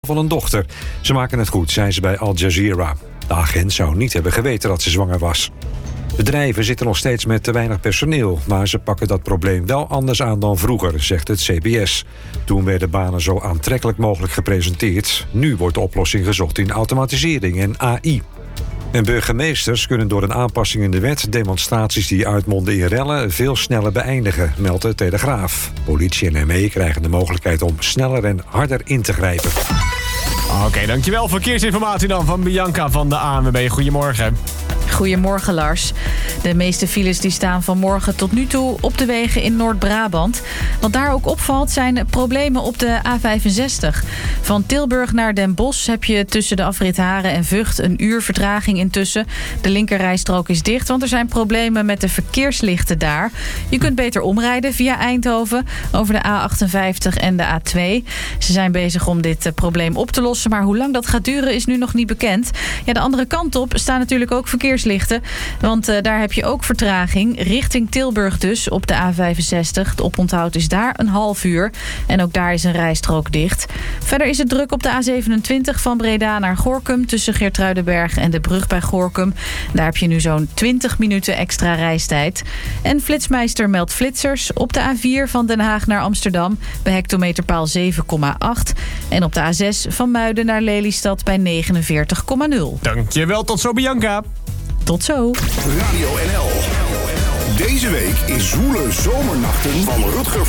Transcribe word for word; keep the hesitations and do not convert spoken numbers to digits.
van een dochter. Ze maken het goed, zei ze bij Al Jazeera. De agent zou niet hebben geweten dat ze zwanger was. Bedrijven zitten nog steeds met te weinig personeel, maar ze pakken dat probleem wel anders aan dan vroeger, zegt het C B S. Toen werden banen zo aantrekkelijk mogelijk gepresenteerd. Nu wordt de oplossing gezocht in automatisering en A I. En burgemeesters kunnen door een aanpassing in de wet demonstraties die uitmonden in rellen veel sneller beëindigen, meldt de Telegraaf. Politie en M E krijgen de mogelijkheid om sneller en harder in te grijpen. Oké, okay, dankjewel. Verkeersinformatie dan van Bianca van de A N W B. Goedemorgen. Goedemorgen, Lars. De meeste files die staan vanmorgen tot nu toe op de wegen in Noord-Brabant. Wat daar ook opvalt zijn problemen op de A vijfenzestig. Van Tilburg naar Den Bosch heb je tussen de afrit Haren en Vught een uur vertraging intussen. De linkerrijstrook is dicht, want er zijn problemen met de verkeerslichten daar. Je kunt beter omrijden via Eindhoven over de A achtenvijftig en de A twee. Ze zijn bezig om dit probleem op te lossen, maar hoe lang dat gaat duren is nu nog niet bekend. Ja, de andere kant op staan natuurlijk ook verkeerslichten. Want uh, daar heb je ook vertraging. Richting Tilburg dus, op de A vijfenzestig. Het oponthoud is daar een half uur. En ook daar is een rijstrook dicht. Verder is het druk op de A zevenentwintig van Breda naar Gorinchem, tussen Geertruidenberg en de brug bij Gorinchem. Daar heb je nu zo'n twintig minuten extra reistijd. En Flitsmeister meldt flitsers op de A vier van Den Haag naar Amsterdam bij hectometerpaal zeven komma acht. En op de A zes van Muiden naar Lelystad bij negenenveertig komma nul. Dankjewel, tot zo Bianca. Tot zo. Radio N L. Deze week is Zwoele Zomernachten van Rutger